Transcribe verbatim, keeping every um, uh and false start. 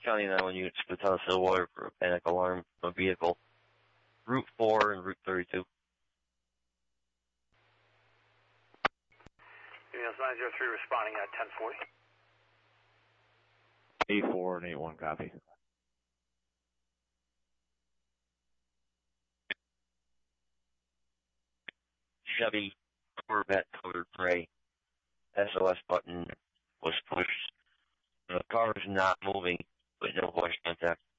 County nine one units to the town of Stillwater for a panic alarm from a vehicle. Route four and Route thirty-two. Units nine zero three responding at ten forty. eight four and eight one, copy. Chevy Corvette colored gray. S O S button was pushed. The car is not moving, but no voice contact.